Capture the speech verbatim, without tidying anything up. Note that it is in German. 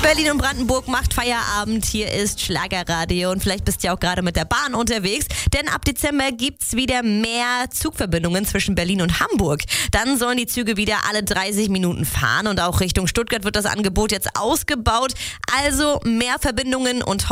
Berlin und Brandenburg macht Feierabend. Hier ist Schlagerradio und vielleicht bist du ja auch gerade mit der Bahn unterwegs, denn ab Dezember gibt's wieder mehr Zugverbindungen zwischen Berlin und Hamburg. Dann sollen die Züge wieder alle dreißig Minuten fahren und auch Richtung Stuttgart wird das Angebot jetzt ausgebaut. Also mehr Verbindungen und